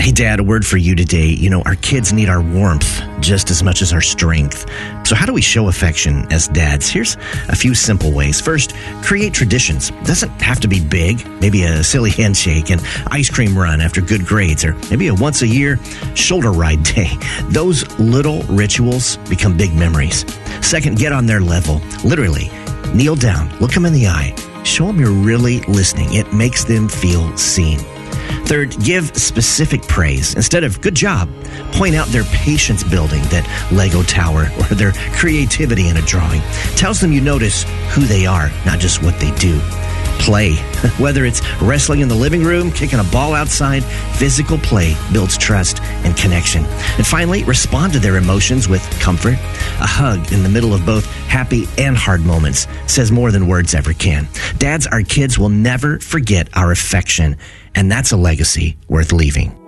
Hey, Dad, a word for you today. You know, our kids need our warmth just as much as our strength. So how do we show affection as dads? Here's a few simple ways. First, create traditions. It doesn't have to be big. Maybe a silly handshake, an ice cream run after good grades, or maybe a once-a-year shoulder ride day. Those little rituals become big memories. Second, get on their level. Literally, kneel down, look them in the eye. Show them you're really listening. It makes them feel seen. Third, give specific praise. Instead of good job, point out their patience building that Lego tower or their creativity in a drawing. Tells them you notice who they are, not just what they do. Play. Whether it's wrestling in the living room, kicking a ball outside, physical play builds trust and connection. And finally, respond to their emotions with comfort. A hug in the middle of both happy and hard moments says more than words ever can. Dads, our kids will never forget our affection, and that's a legacy worth leaving.